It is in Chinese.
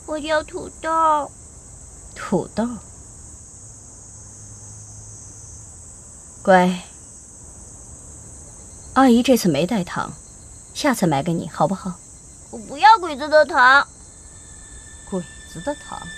我要土豆。 土豆。乖，阿姨这次没带糖，下次买给你好不好？ 我不要鬼子的糖。 鬼子的糖。